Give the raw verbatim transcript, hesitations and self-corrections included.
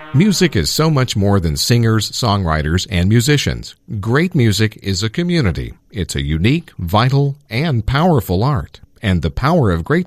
Music is so much more than singers, songwriters, and musicians. Great music is a community. It's a unique, vital, and powerful art. And the power of great